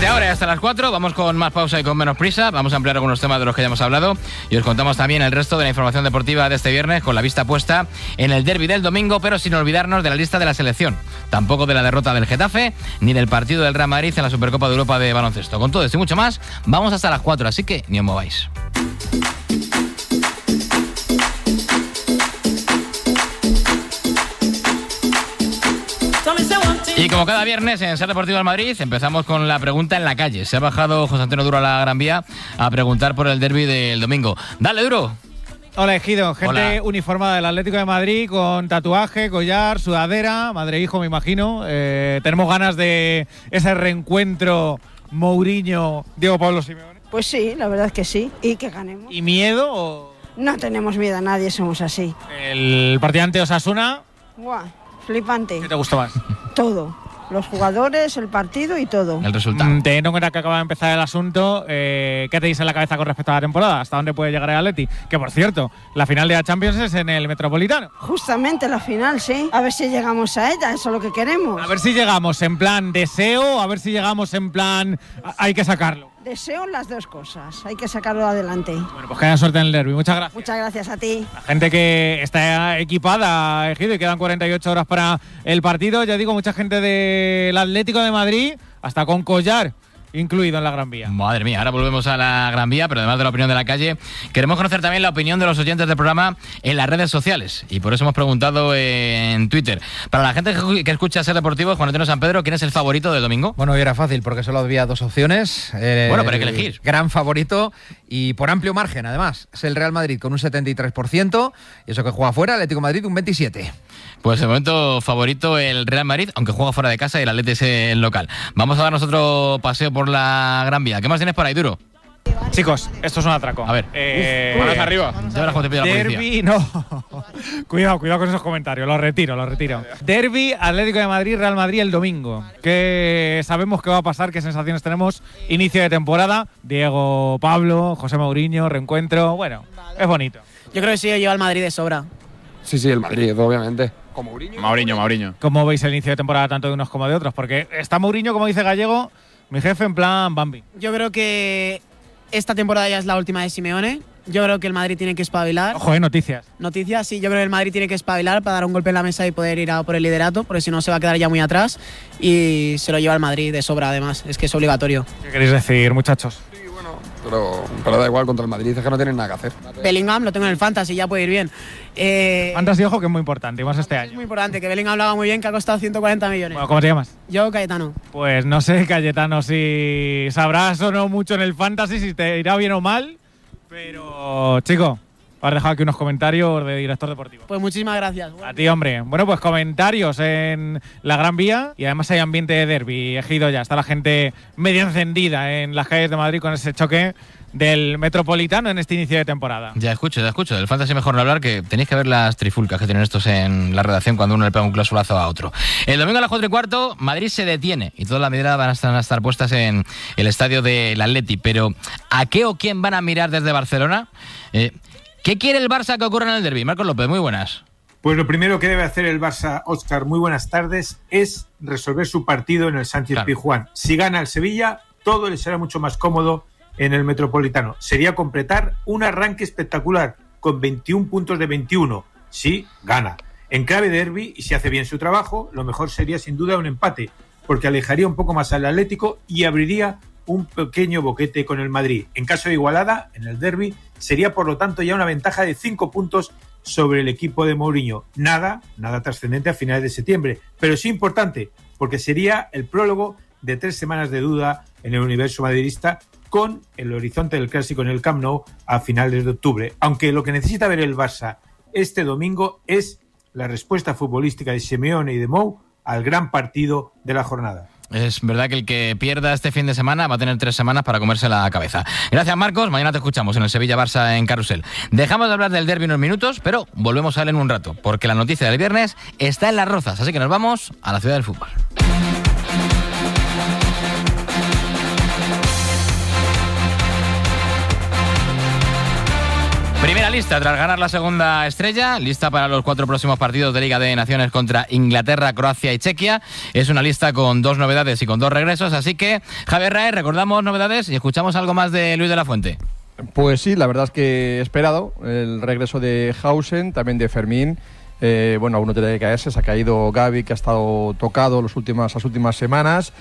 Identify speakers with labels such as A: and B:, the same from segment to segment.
A: Desde ahora hasta las 4 vamos con más pausa y con menos prisa. Vamos a ampliar algunos temas de los que ya hemos hablado y os contamos también el resto de la información deportiva de este viernes, con la vista puesta en el derbi del domingo, pero sin olvidarnos de la lista de la selección, tampoco de la derrota del Getafe ni del partido del Real Madrid en la Supercopa de Europa de baloncesto. Con todo esto y mucho más, vamos hasta las 4, así que ni os mováis. Y como cada viernes en Ser Deportivo del Madrid, empezamos con la pregunta en la calle. Se ha bajado José Antonio Duro a la Gran Vía a preguntar por el derbi del domingo. ¡Dale, Duro!
B: Hola, Ejido. Gente
A: Hola.
B: uniformada del Atlético de Madrid con tatuaje, collar, sudadera, madre e hijo, me imagino. Tenemos ganas de ese reencuentro Mourinho-Diego Pablo Simeone.
C: Pues sí, la verdad es que sí. ¿Y que ganemos?
B: ¿Y miedo o
C: No tenemos miedo a nadie, somos así.
B: el partido ante Osasuna?
C: ¡Guau! Flipante.
B: ¿Qué te gustó más?
C: Todo. Los jugadores, el partido y todo.
A: El resultado.
B: Teniendo en cuenta que acaba de empezar el asunto, ¿qué tenéis en la cabeza con respecto a la temporada? ¿Hasta dónde puede llegar el Atleti? Que, por cierto, la final de la Champions es en el Metropolitano.
C: Justamente la final, sí. A ver si llegamos a ella, eso es lo que queremos.
B: A ver si llegamos en plan deseo, a ver si llegamos en plan hay que sacarlo.
C: Deseo las dos cosas, hay que sacarlo adelante.
B: Bueno, pues que haya suerte en el derbi. Muchas gracias.
C: Muchas gracias a ti.
B: La gente que está equipada, Ejido, y quedan 48 horas para el partido. Ya digo, mucha gente del Atlético de Madrid, hasta con collar incluido en la Gran Vía.
A: Madre mía, ahora volvemos a la Gran Vía, pero además de la opinión de la calle, queremos conocer también la opinión de los oyentes del programa en las redes sociales. Y por eso hemos preguntado en Twitter. Para la gente que escucha Ser Deportivo, Juan Antonio San Pedro, ¿quién es el favorito del domingo?
D: Bueno, hoy era fácil porque solo había dos opciones.
A: Bueno, pero hay que elegir.
D: Gran favorito y por amplio margen, además. Es el Real Madrid con un 73%, y eso que juega fuera, el Atlético de Madrid un 27%.
A: Pues de momento favorito el Real Madrid, aunque juega fuera de casa y el Atleti es el local. Vamos a darnos otro paseo por la Gran Vía. ¿Qué más tienes por ahí, Duro?
B: Chicos, esto es un atraco.
A: A ver.
B: Manos arriba.
A: Ya verás cómo te pilla la policía.
B: Derbi, no. Cuidado con esos comentarios, los retiro. Derbi, Atlético de Madrid, Real Madrid el domingo. ¿Qué sabemos que va a pasar? ¿Qué sensaciones tenemos? Inicio de temporada. Diego, Pablo, José Mourinho, reencuentro. Bueno, es bonito.
E: Yo creo que sí, lleva al Madrid de sobra.
F: Sí, el Madrid, obviamente.
G: ¿Con Mourinho?
B: ¿Cómo veis el inicio de temporada tanto de unos como de otros? Porque está Mourinho, como dice Gallego, mi jefe en plan Bambi.
E: Yo creo que esta temporada ya es la última de Simeone. Yo creo que el Madrid tiene que espabilar.
B: Ojo, noticias.
E: Noticias, sí, yo creo que el Madrid tiene que espabilar para dar un golpe en la mesa y poder ir a por el liderato, porque si no se va a quedar ya muy atrás y se lo lleva el Madrid de sobra, además. Es que es obligatorio.
B: ¿Qué queréis decir, muchachos?
F: Sí, bueno, pero da igual, contra el Madrid es que no tienen nada que hacer.
E: Bellingham lo tengo en el Fantasy, ya puede ir bien.
B: Fantasy, ojo, que es muy importante, y más este
E: Es
B: año.
E: muy importante, que Bellingham lo haga muy bien, que ha costado 140 millones.
B: Bueno, ¿cómo te llamas?
E: Yo, Cayetano.
B: Pues no sé, Cayetano, si sabrás o no mucho en el Fantasy, si te irá bien o mal, pero, chico, has dejado aquí unos comentarios de director deportivo.
E: Pues muchísimas gracias.
B: A ti, hombre. Bueno, pues comentarios en la Gran Vía y además hay ambiente de derbi. Ejido ya, está la gente medio encendida en las calles de Madrid con ese choque del Metropolitano en este inicio de temporada.
A: Ya escucho. Del Fantasy mejor no hablar, que tenéis que ver las trifulcas que tienen estos en la redacción cuando uno le pega un clasulazo a otro. El domingo a las 4:15, Madrid se detiene y todas las miradas van a estar puestas en el estadio del Atleti. Pero ¿a qué o quién van a mirar desde Barcelona? ¿Qué quiere el Barça que ocurra en el derbi? Marcos López, muy buenas.
H: Pues lo primero que debe hacer el Barça, Óscar, muy buenas tardes, es resolver su partido en el Sánchez-Pizjuán. Si gana el Sevilla, todo le será mucho más cómodo en el Metropolitano. Sería completar un arranque espectacular con 21 puntos de 21. Sí, gana. En clave derbi, y si hace bien su trabajo, lo mejor sería sin duda un empate, porque alejaría un poco más al Atlético y abriría un pequeño boquete con el Madrid. En caso de igualada, en el derbi, sería por lo tanto ya una ventaja de 5 puntos sobre el equipo de Mourinho. Nada trascendente a finales de septiembre, pero sí importante, porque sería el prólogo de 3 semanas de duda en el universo madridista, con el horizonte del Clásico en el Camp Nou a finales de octubre. Aunque lo que necesita ver el Barça este domingo es la respuesta futbolística de Simeone y de Mou al gran partido de la jornada.
A: Es verdad que el que pierda este fin de semana va a tener 3 semanas para comerse la cabeza. Gracias, Marcos. Mañana te escuchamos en el Sevilla-Barça en Carrusel. Dejamos de hablar del derbi unos minutos, pero volvemos a él en un rato, porque la noticia del viernes está en Las Rozas, así que nos vamos a la ciudad del fútbol. Primera lista Lista tras ganar la segunda estrella, lista para los 4 próximos partidos de Liga de Naciones contra Inglaterra, Croacia y Chequia. Es una lista con 2 novedades y con 2 regresos, así que, Javier Rae, recordamos novedades y escuchamos algo más de Luis de la Fuente.
I: Pues sí, la verdad es que he esperado el regreso de Hausen, también de Fermín. Bueno, uno tiene que caerse, se ha caído Gavi, que ha estado tocado las últimas semanas.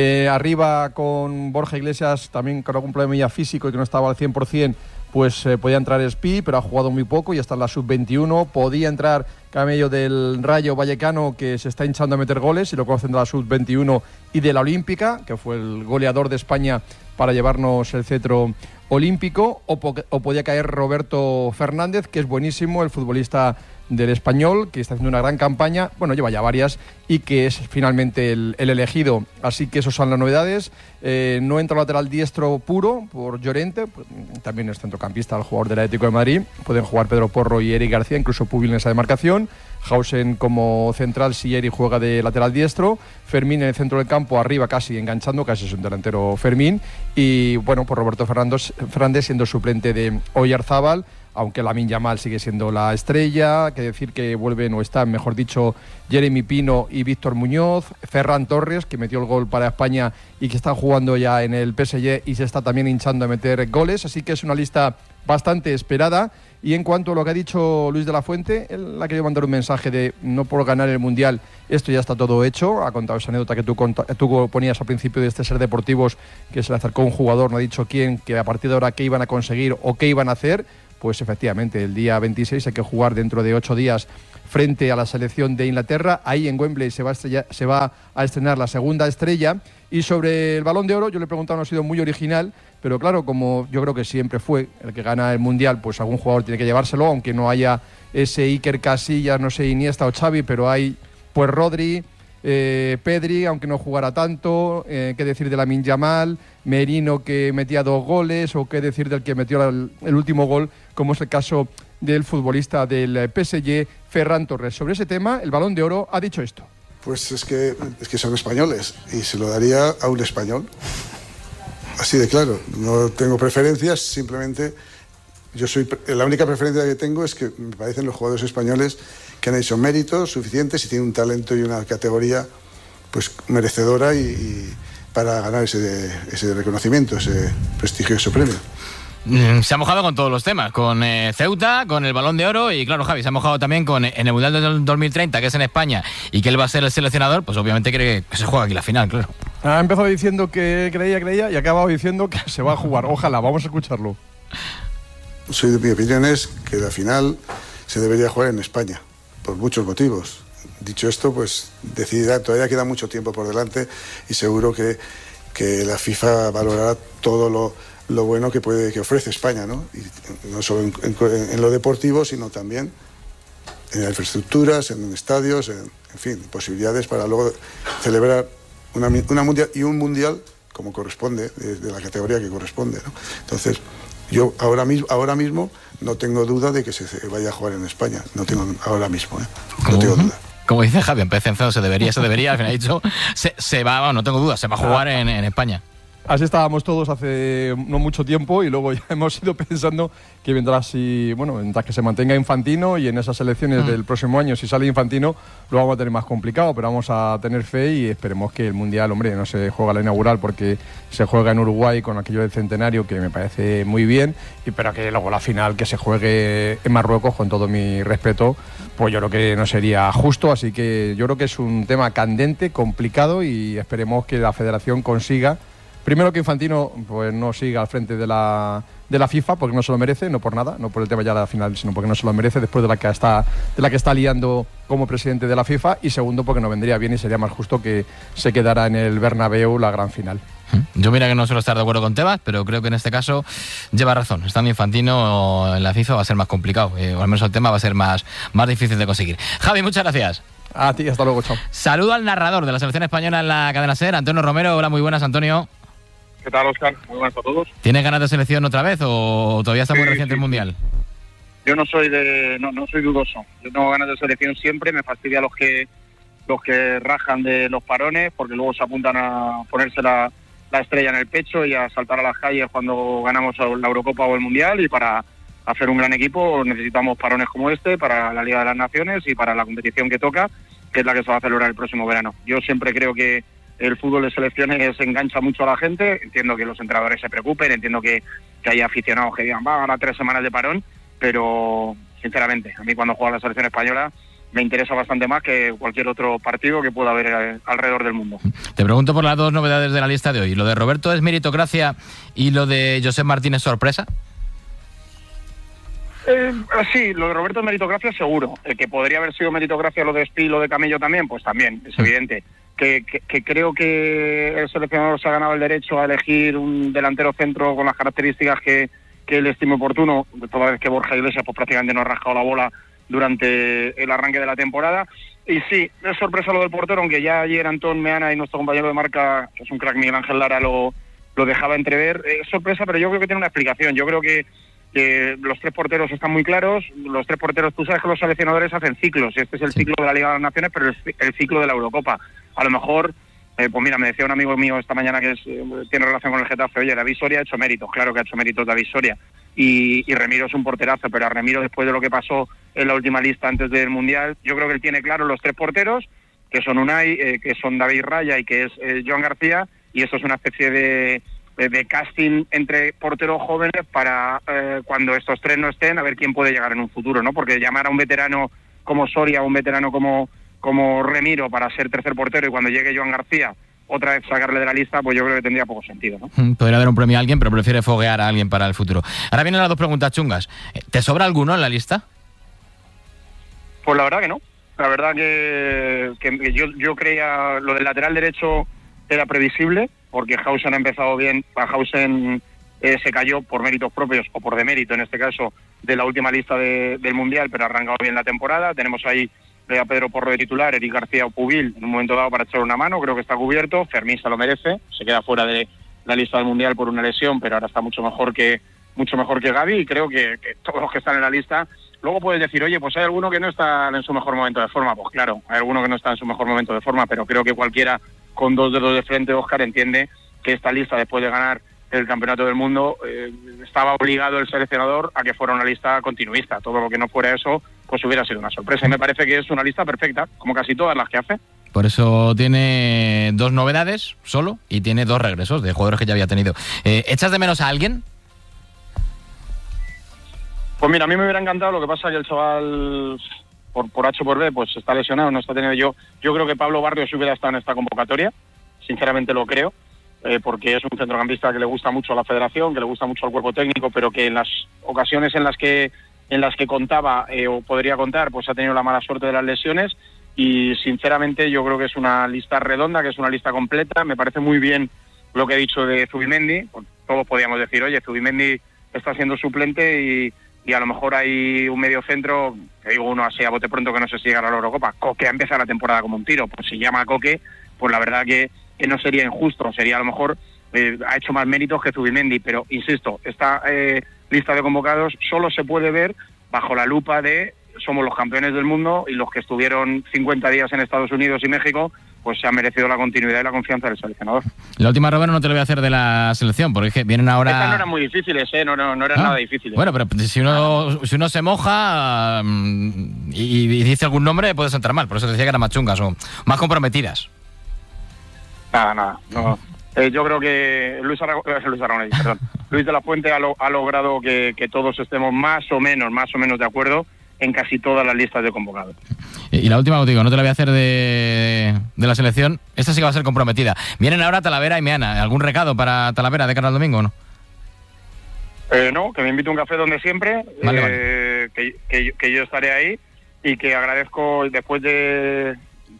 I: Arriba con Borja Iglesias, también con algún problema físico y que no estaba al 100%, pues podía entrar Spi, pero ha jugado muy poco y está en la sub-21. Podía entrar Camello del Rayo Vallecano, que se está hinchando a meter goles, y lo conocen de la sub-21 y de la Olímpica, que fue el goleador de España para llevarnos el cetro olímpico. O podía caer Roberto Fernández, que es buenísimo, el futbolista del Español, que está haciendo una gran campaña, bueno, lleva ya varias, y que es finalmente el elegido. Así que esas son las novedades. No entra lateral diestro puro por Llorente, también es centrocampista, el jugador del Atlético de Madrid. Pueden jugar Pedro Porro y Eric García, incluso Pubil en esa demarcación. Hausen como central, si Eric juega de lateral diestro. Fermín en el centro del campo, arriba casi enganchando, casi es un delantero Fermín. Y bueno, por Roberto Fernández siendo suplente de Oyarzábal, aunque Lamine Yamal sigue siendo la estrella. Que decir que vuelven, o están, mejor dicho, Jeremy Pino y Víctor Muñoz. Ferran Torres, que metió el gol para España y que está jugando ya en el PSG y se está también hinchando a meter goles. Así que es una lista bastante esperada. Y en cuanto a lo que ha dicho Luis de la Fuente, él ha querido mandar un mensaje de no por ganar el Mundial, esto ya está todo hecho. Ha contado esa anécdota que tú ponías al principio de este Ser Deportivos, que se le acercó un jugador, no ha dicho quién, que a partir de ahora qué iban a conseguir o qué iban a hacer. Pues efectivamente, el día 26 hay que jugar dentro de 8 días frente a la selección de Inglaterra. Ahí en Wembley se va a estrenar la segunda estrella. Y sobre el Balón de Oro, yo le he preguntado, no ha sido muy original, pero claro, como yo creo que siempre fue el que gana el Mundial, pues algún jugador tiene que llevárselo, aunque no haya ese Iker Casillas, no sé, Iniesta o Xavi, pero hay pues Rodri, Pedri, aunque no jugara tanto, qué decir de Lamine Yamal, Merino, que metía 2 goles, o qué decir del que metió el último gol, como es el caso del futbolista del PSG, Ferran Torres. Sobre ese tema, el Balón de Oro ha dicho esto.
J: Pues es que son españoles y se lo daría a un español. Así de claro, no tengo preferencias, simplemente la única preferencia que tengo es que me parecen los jugadores españoles que han hecho méritos suficientes y tienen un talento y una categoría pues merecedora y para ganar ese reconocimiento, ese prestigioso premio.
A: Se ha mojado con todos los temas, con Ceuta, con el Balón de Oro y claro, Javi, se ha mojado también en el Mundial del 2030, que es en España, y que él va a ser el seleccionador, pues obviamente quiere que se juegue aquí la final, claro.
I: Ha empezado diciendo que creía y ha acabado diciendo que se va a jugar. Ojalá, vamos a escucharlo.
J: Mi opinión es que la final se debería jugar en España, por muchos motivos. Dicho esto, pues decidirá, todavía queda mucho tiempo por delante y seguro que la FIFA valorará todo lo bueno que ofrece España, ¿no? Y no solo en lo deportivo, sino también en infraestructuras, en estadios, en fin, posibilidades para luego celebrar un mundial como corresponde, de la categoría que corresponde, ¿no? Entonces, yo ahora mismo no tengo duda de que se vaya a jugar en España. No tengo ahora mismo, no tengo duda.
A: Como dice Javi, empecé en se debería, al final ha dicho, se va, no tengo duda, se va a jugar en España.
I: Así estábamos todos hace no mucho tiempo y luego ya hemos ido pensando que mientras que se mantenga Infantino y en esas elecciones del próximo año, si sale Infantino, lo vamos a tener más complicado, pero vamos a tener fe y esperemos que el Mundial, hombre, no se juega la inaugural porque se juega en Uruguay con aquello del centenario, que me parece muy bien, pero que luego la final que se juegue en Marruecos, con todo mi respeto, pues yo creo que no sería justo, así que yo creo que es un tema candente, complicado y esperemos que la Federación consiga. Primero que Infantino pues no siga al frente de la FIFA, porque no se lo merece, no por nada, no por el tema ya de la final, sino porque no se lo merece después de la que está liando como presidente de la FIFA, y segundo porque no vendría bien y sería más justo que se quedara en el Bernabéu la gran final.
A: Yo mira que no suelo estar de acuerdo con Tebas, pero creo que en este caso lleva razón. Estando Infantino en la FIFA va a ser más complicado, o al menos el tema va a ser más difícil de conseguir. Javi, muchas gracias.
I: A ti, hasta luego, chao.
A: Saludo al narrador de la selección española en la cadena SER, Antonio Romero. Hola, muy buenas, Antonio.
K: ¿Qué tal, Óscar? Muy buenas a todos.
A: ¿Tienes ganas de selección otra vez o todavía está muy reciente el Mundial?
K: Yo no soy dudoso. Yo tengo ganas de selección siempre. Me fastidia los que rajan de los parones, porque luego se apuntan a ponerse la estrella en el pecho y a saltar a las calles cuando ganamos la Eurocopa o el Mundial, y para hacer un gran equipo, necesitamos parones como este para la Liga de las Naciones y para la competición que toca, que es la que se va a celebrar el próximo verano. Yo siempre creo que el fútbol de selecciones engancha mucho a la gente, entiendo que los entrenadores se preocupen, entiendo que haya aficionados que digan, va, ahora 3 semanas de parón, pero sinceramente, a mí cuando juega la selección española me interesa bastante más que cualquier otro partido que pueda haber alrededor del mundo.
A: Te pregunto por las 2 novedades de la lista de hoy. ¿Lo de Roberto es meritocracia y lo de Josep Martínez sorpresa?
K: Sí, lo de Roberto es meritocracia seguro. Que podría haber sido meritocracia lo de Espí y lo de Camello también, pues también, es evidente. Que creo que el seleccionador se ha ganado el derecho a elegir un delantero centro con las características que él estime oportuno, toda vez que Borja Iglesias pues prácticamente no ha rascado la bola durante el arranque de la temporada. Y sí, es sorpresa lo del portero, aunque ya ayer Antón Meana y nuestro compañero de marca, que es un crack, Miguel Ángel Lara, lo dejaba entrever. Es sorpresa, pero yo creo que tiene una explicación. Yo creo que los 3 porteros están muy claros. Los 3 porteros, tú sabes que los seleccionadores hacen ciclos, y este es el ciclo de la Liga de las Naciones, pero el ciclo de la Eurocopa. A lo mejor, pues mira, me decía un amigo mío esta mañana que tiene relación con el Getafe, oye, David Soria ha hecho méritos, claro que ha hecho méritos David Soria, y Remiro es un porterazo, pero a Remiro, después de lo que pasó en la última lista antes del Mundial, yo creo que él tiene claro los 3 porteros, que son Unai, que son David Raya y que es Joan García, y eso es una especie de casting entre porteros jóvenes para cuando estos 3 no estén, a ver quién puede llegar en un futuro, ¿no? Porque llamar a un veterano como Soria, a un veterano como Remiro para ser tercer portero, y cuando llegue Joan García otra vez sacarle de la lista, pues yo creo que tendría poco sentido, ¿no?
A: Podría dar un premio a alguien, pero prefiere foguear a alguien para el futuro. Ahora vienen las 2 preguntas chungas. ¿Te sobra alguno en la lista?
K: Pues la verdad que no. La verdad que yo creía lo del lateral derecho era previsible, porque Hausen ha empezado bien. Hausen se cayó por méritos propios, o por demérito en este caso, de la última lista del Mundial, pero ha arrancado bien la temporada. Tenemos ahí a Pedro Porro de titular, Eric García o Pubil en un momento dado para echar una mano, creo que está cubierto. Fermín se lo merece, se queda fuera de la lista del Mundial por una lesión, pero ahora está mucho mejor que Gavi, y creo que todos los que están en la lista. Luego puedes decir, oye, pues hay alguno que no está en su mejor momento de forma. Pues claro, hay alguno que no está en su mejor momento de forma, pero creo que cualquiera con 2 dedos de frente, Óscar, entiende que esta lista, después de ganar el Campeonato del Mundo, estaba obligado el seleccionador a que fuera una lista continuista. Todo lo que no fuera eso, pues hubiera sido una sorpresa. Y me parece que es una lista perfecta, como casi todas las que hace.
A: Por eso tiene 2 novedades solo y tiene 2 regresos de jugadores que ya había tenido. ¿Echas de menos a alguien?
K: Pues mira, a mí me hubiera encantado, lo que pasa que el chaval, por H o por B, pues está lesionado, no está teniendo. Yo creo que Pablo Barrios hubiera estado en esta convocatoria, sinceramente lo creo, porque es un centrocampista que le gusta mucho a la federación, que le gusta mucho al cuerpo técnico, pero que en las ocasiones en las que contaba o podría contar, pues ha tenido la mala suerte de las lesiones. Y sinceramente yo creo que es una lista redonda, que es una lista completa. Me parece muy bien lo que he dicho de Zubimendi. Pues todos podíamos decir, oye, Zubimendi está siendo suplente y a lo mejor hay un medio centro, que digo uno así a bote pronto que no sé si llegará a la Eurocopa. Coque ha empezado la temporada como un tiro, pues si llama a Coque, pues la verdad que no sería injusto, sería a lo mejor, ha hecho más méritos que Zubimendi, pero insisto, esta lista de convocados solo se puede ver bajo la lupa de somos los campeones del mundo, y los que estuvieron 50 días en Estados Unidos y México, pues se han merecido la continuidad y la confianza del seleccionador.
A: La última, Roberto, no te lo voy a hacer de la selección, porque es que vienen ahora...
K: Estas no eran muy difíciles, no eran nada difíciles.
A: Bueno, pero si uno se moja y dice algún nombre, puedes entrar mal. Por eso decía que eran más chungas o más comprometidas.
K: Nada, no. Yo creo que Luis de la Fuente ha logrado que todos estemos más o menos de acuerdo en casi todas las listas de convocados.
A: Y la última, digo, no te la voy a hacer de la selección. Esta sí que va a ser comprometida. Vienen ahora Talavera y Meana. ¿Algún recado para Talavera de cara al domingo o no?
K: No, que me invite a un café donde siempre, vale. Que yo estaré ahí, y que agradezco después del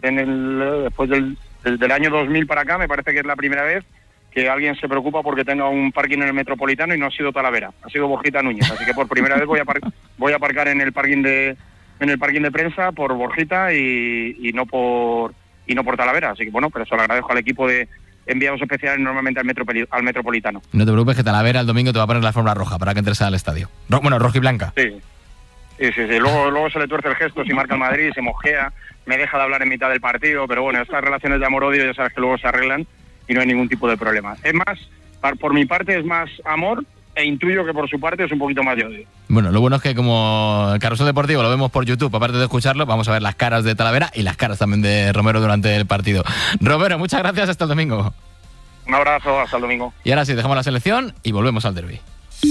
K: año 2000 para acá, me parece que es la primera vez que alguien se preocupa porque tenga un parking en el Metropolitano, y no ha sido Talavera, ha sido Borjita Núñez, así que por primera vez voy a aparcar en el parking de prensa por Borjita y no por Talavera, así que bueno, pero eso lo agradezco al equipo de enviados especiales normalmente al Metropolitano.
A: No te preocupes, que Talavera el domingo te va a poner la alfombra roja para que entres al estadio. Roja y blanca.
K: Sí. Luego se le tuerce el gesto si marca el Madrid, se mosquea, me deja de hablar en mitad del partido, pero bueno, estas relaciones de amor-odio ya sabes que luego se arreglan y no hay ningún tipo de problema. Es más, por mi parte es más amor e intuyo que por su parte es un poquito más de odio.
A: Bueno, lo bueno es que como el Carrusel Deportivo lo vemos por YouTube, aparte de escucharlo, vamos a ver las caras de Talavera y las caras también de Romero durante el partido. Romero, muchas gracias, hasta el domingo.
K: Un abrazo, hasta el domingo.
A: Y ahora sí, dejamos la selección y volvemos al derbi.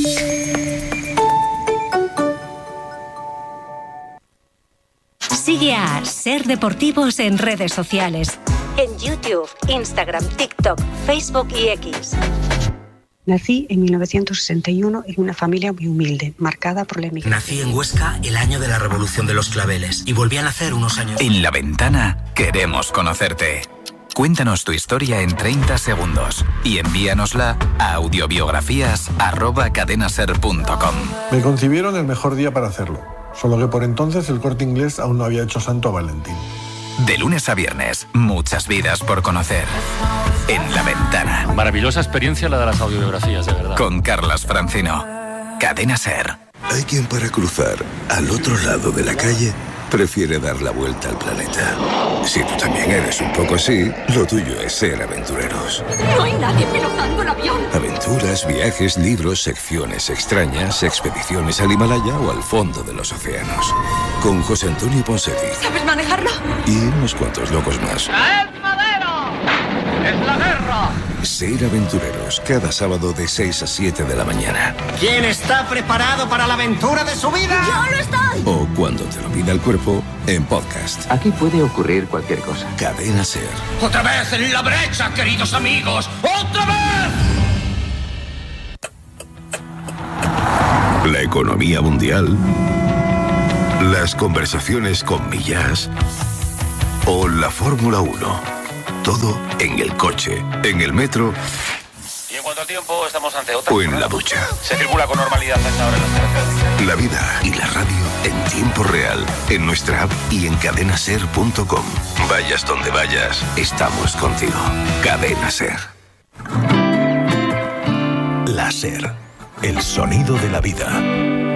L: Sigue a Ser Deportivos en redes sociales. En YouTube, Instagram, TikTok, Facebook y X.
M: Nací en 1961 en una familia muy humilde, marcada por la emigración.
N: Nací en Huesca el año de la Revolución de los Claveles y volví a nacer unos años.
O: En La Ventana queremos conocerte. Cuéntanos tu historia en 30 segundos y envíanosla a audiobiografías@cadenaser.com.
J: Me concibieron el mejor día para hacerlo, solo que por entonces el Corte Inglés aún no había hecho santo a Valentín.
O: De lunes a viernes, muchas vidas por conocer. En La Ventana.
P: Maravillosa experiencia la de las audiobiografías, de verdad.
O: Con Carlas Francino. Cadena Ser.
Q: Hay quien para cruzar al otro lado de la calle prefiere dar la vuelta al planeta. Si tú también eres un poco así, lo tuyo es ser aventureros.
R: No hay nadie pilotando el avión.
Q: Aventuras, viajes, libros, secciones extrañas, expediciones al Himalaya o al fondo de los océanos. Con José Antonio Ponseti.
R: ¿Sabes manejarlo?
Q: Y unos cuantos locos más.
R: ¡Es madera! ¡Es la guerra!
Q: Ser aventureros, cada sábado de 6 a 7 de la mañana.
N: ¿Quién está preparado para la aventura de su vida?
R: ¡Yo lo estoy!
Q: O cuando te lo pida el cuerpo, en podcast.
S: Aquí puede ocurrir cualquier cosa.
Q: Cadena Ser.
N: ¡Otra vez en la brecha, queridos amigos! ¡Otra vez!
Q: La economía mundial. Las conversaciones con Millás. O la Fórmula 1. Todo en el coche, en el metro.
P: Y en cuanto al tiempo, estamos ante otra.
Q: O en la ducha.
P: Se circula con normalidad a esta hora en las carreteras.
Q: La vida y la radio en tiempo real, en nuestra app y en cadenaser.com. Vayas donde vayas, estamos contigo. Cadena Ser. La Ser, el sonido de la vida.